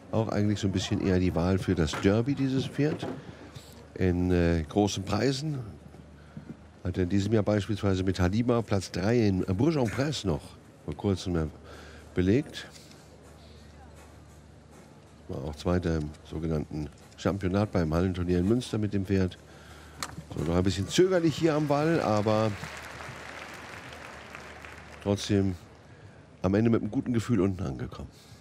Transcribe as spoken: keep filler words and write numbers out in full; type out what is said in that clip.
Auch eigentlich so ein bisschen eher die Wahl für das Derby, dieses Pferd. In äh, großen Preisen. Hat er in diesem Jahr beispielsweise mit Halima Platz drei in Bourg-en-Bresse noch vor kurzem äh, belegt. War auch Zweiter im sogenannten Championat beim Hallenturnier in Münster mit dem Pferd. So, noch ein bisschen zögerlich hier am Ball, aber trotzdem am Ende mit einem guten Gefühl unten angekommen.